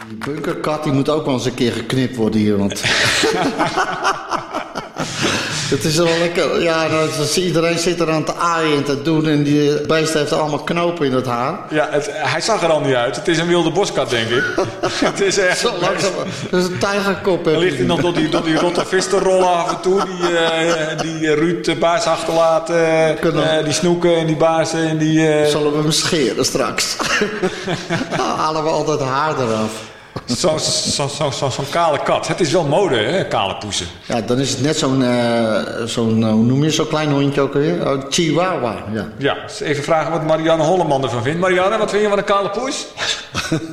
Die bunkerkat die moet ook wel eens een keer geknipt worden hier, want... Het is wel lekker, ja, iedereen zit er aan te aaien en te doen en die beest heeft allemaal knopen in het haar. Ja, hij zag er al niet uit. Het is een wilde boskat, denk ik. Het is echt... Zo langzaam, dat is een tijgerkop. Dan ligt hij nog door die rotte vis te rollen af en toe. Die Ruud de baas achterlaat. Die snoeken en die bazen en die... Zullen we hem scheren straks? Dan halen we altijd haar eraf. Zo'n kale kat. Het is wel mode, hè, kale poesen. Ja, dan is het net zo'n hoe noem je zo'n klein hondje ook alweer? Oh, Chihuahua, ja. Ja, even vragen wat Marianne Holleman ervan vindt. Marianne, wat vind je van een kale poes?